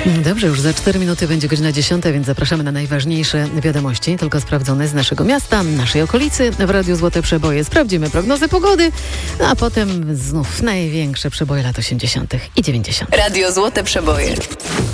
Dobrze, już za 4 minuty będzie godzina 10, więc zapraszamy na najważniejsze wiadomości, tylko sprawdzone z naszego miasta, naszej okolicy. W Radiu Złote Przeboje sprawdzimy prognozę pogody, a potem znów największe przeboje lat 80. i 90. Radio Złote Przeboje.